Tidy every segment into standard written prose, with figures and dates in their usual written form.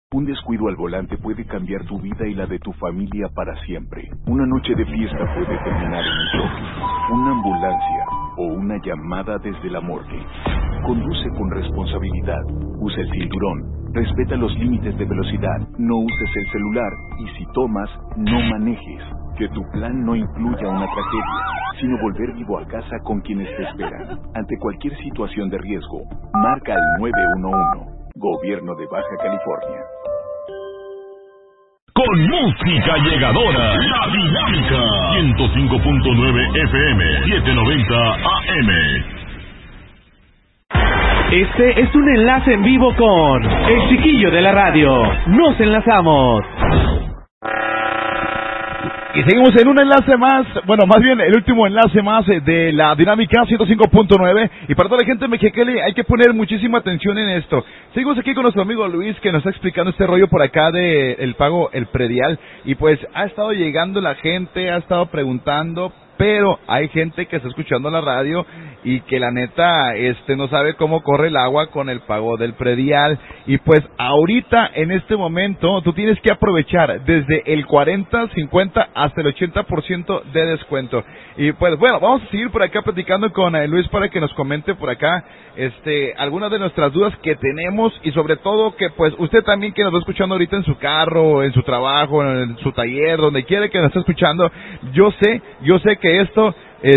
Un descuido al volante puede cambiar tu vida y la de tu familia para siempre. Una noche de fiesta puede terminar en un choque, una ambulancia o una llamada desde la morgue. Conduce con responsabilidad, usa el cinturón, respeta los límites de velocidad, no uses el celular y si tomas, no manejes. Que tu plan no incluya una tragedia, sino volver vivo a casa con quienes te esperan. Ante cualquier situación de riesgo, marca al 911. Gobierno de Baja California. Con música llegadora, La Dinámica, 105.9 FM, 790 AM. Este es un enlace en vivo con El Chiquillo de la Radio. Nos enlazamos. Y seguimos en un enlace más, bueno, más bien el último enlace más de la Dinámica 105.9. Y para toda la gente de Mexicali hay que poner muchísima atención en esto. Seguimos aquí con nuestro amigo Luis, que nos está explicando este rollo por acá de el pago, el predial. Y pues ha estado llegando la gente, ha estado preguntando, pero hay gente que está escuchando la radio y que la neta no sabe cómo corre el agua con el pago del predial. Y pues ahorita en este momento tú tienes que aprovechar desde el 40, 50 hasta el 80% de descuento. Y pues bueno, vamos a seguir por acá platicando con Luis para que nos comente por acá algunas de nuestras dudas que tenemos y sobre todo que pues usted también que nos está escuchando ahorita en su carro, en su trabajo, en su taller, donde quiera que nos esté escuchando, yo sé que esto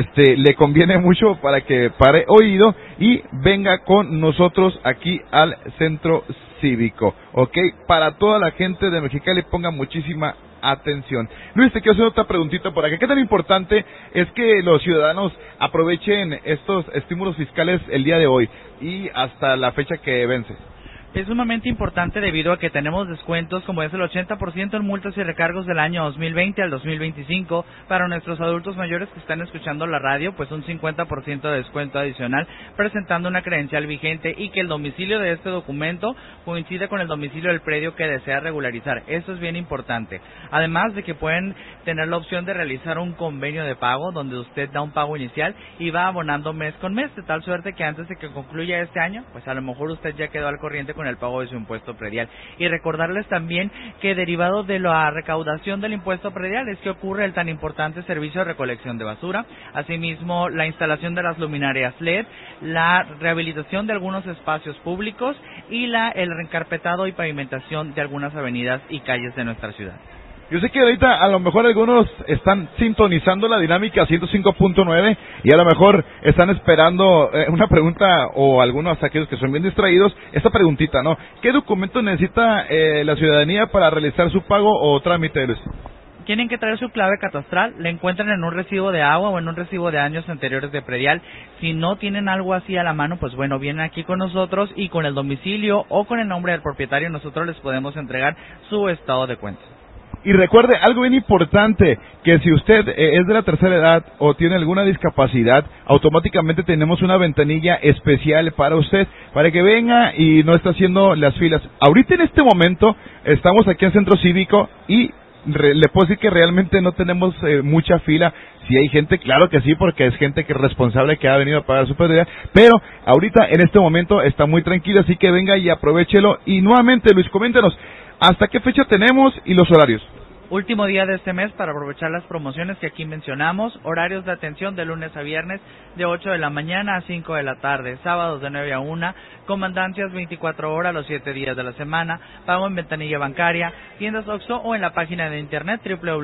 le conviene mucho para que pare oído y venga con nosotros aquí al Centro Cívico, ¿ok? Para toda la gente de Mexicali ponga muchísima atención. Luis, te quiero hacer otra preguntita por acá. ¿Qué tan importante es que los ciudadanos aprovechen estos estímulos fiscales el día de hoy y hasta la fecha que vence? Es sumamente importante debido a que tenemos descuentos como es el 80% en multas y recargos del año 2020 al 2025. Para nuestros adultos mayores que están escuchando la radio, pues un 50% de descuento adicional presentando una credencial vigente y que el domicilio de este documento coincide con el domicilio del predio que desea regularizar. Eso es bien importante. Además de que pueden tener la opción de realizar un convenio de pago donde usted da un pago inicial y va abonando mes con mes, de tal suerte que antes de que concluya este año, pues a lo mejor usted ya quedó al corriente con el pago de su impuesto predial. Y recordarles también que derivado de la recaudación del impuesto predial es que ocurre el tan importante servicio de recolección de basura, asimismo la instalación de las luminarias LED, la rehabilitación de algunos espacios públicos y el reencarpetado y pavimentación de algunas avenidas y calles de nuestra ciudad. Yo sé que ahorita a lo mejor algunos están sintonizando la Dinámica 105.9 y a lo mejor están esperando una pregunta o algunos aquellos que son bien distraídos, esta preguntita, ¿no? ¿Qué documento necesita la ciudadanía para realizar su pago o trámite, Luis? Tienen que traer su clave catastral, la encuentran en un recibo de agua o en un recibo de años anteriores de predial. Si no tienen algo así a la mano, pues bueno, vienen aquí con nosotros y con el domicilio o con el nombre del propietario nosotros les podemos entregar su estado de cuenta. Y recuerde algo bien importante, que si usted es de la tercera edad o tiene alguna discapacidad, automáticamente tenemos una ventanilla especial para usted, para que venga y no esté haciendo las filas. Ahorita en este momento estamos aquí en Centro Cívico y le puedo decir que realmente no tenemos mucha fila. Si hay gente, claro que sí, porque es gente que es responsable, que ha venido a pagar su predial, pero ahorita en este momento está muy tranquilo, así que venga y aprovéchelo. Y nuevamente, Luis, coméntanos, ¿hasta qué fecha tenemos y los horarios? Último día de este mes para aprovechar las promociones que aquí mencionamos. Horarios de atención de lunes a viernes de 8 de la mañana a 5 de la tarde. Sábados de 9 a 1. Comandancias 24 horas los 7 días de la semana. Pago en ventanilla bancaria, tiendas OXXO o en la página de internet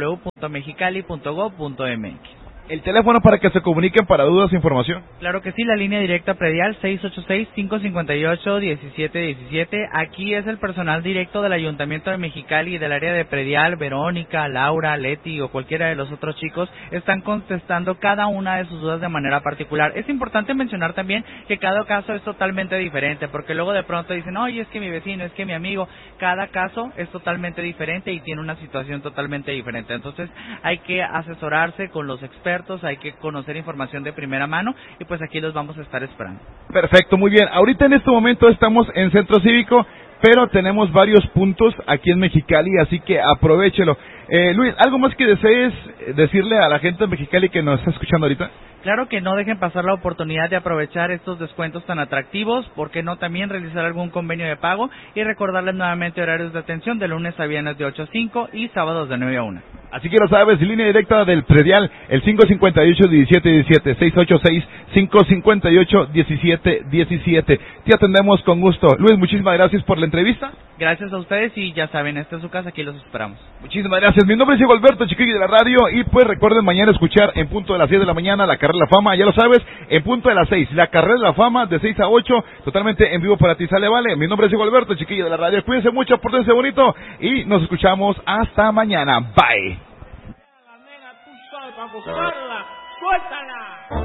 www.mexicali.gov.mx. El teléfono para que se comuniquen para dudas e información. Claro que sí, la línea directa predial 686-558-1717. Aquí es el personal directo del Ayuntamiento de Mexicali y del área de predial. Verónica, Laura, Leti o cualquiera de los otros chicos están contestando cada una de sus dudas de manera particular. Es importante mencionar también que cada caso es totalmente diferente, porque luego de pronto dicen, oye, es que mi vecino, es que mi amigo. Cada caso es totalmente diferente y tiene una situación totalmente diferente. Entonces hay que asesorarse con los expertos, hay que conocer información de primera mano y pues aquí los vamos a estar esperando. Perfecto, muy bien. Ahorita en este momento estamos en Centro Cívico, pero tenemos varios puntos aquí en Mexicali, así que aprovéchelo. Luis, ¿algo más que desees decirle a la gente de Mexicali que nos está escuchando ahorita? Claro que no dejen pasar la oportunidad de aprovechar estos descuentos tan atractivos, ¿por qué no también realizar algún convenio de pago? Y recordarles nuevamente horarios de atención de lunes a viernes de 8 a 5 y sábados de 9 a 1. Así que lo sabes, línea directa del predial, el 558-1717, 686-558-1717. Te atendemos con gusto. Luis, muchísimas gracias por la entrevista. Gracias a ustedes y ya saben, esta es su casa, aquí los esperamos. Muchísimas gracias. Mi nombre es Diego Alberto, chiquillo de la radio, y pues recuerden mañana escuchar en punto de las 10 de la mañana la Carrera de la Fama, ya lo sabes, en punto de las 6, la Carrera de la Fama de 6 a 8, totalmente en vivo para ti, sale, vale. Mi nombre es Diego Alberto, chiquillo de la radio. Cuídense mucho, pórtense bonito y nos escuchamos hasta mañana. Bye. Suéltala.